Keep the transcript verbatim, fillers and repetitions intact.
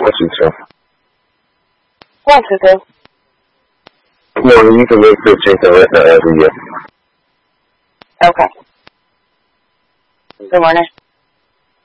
Washington. Washington. No, you can make fifteenth and Retina every year. Okay. Good morning.